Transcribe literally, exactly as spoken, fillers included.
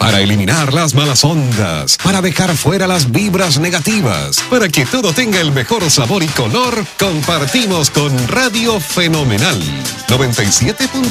para eliminar las malas ondas, para dejar fuera las vibras negativas, para que todo tenga el mejor sabor y color, compartimos con Radio Fenomenal noventa y siete punto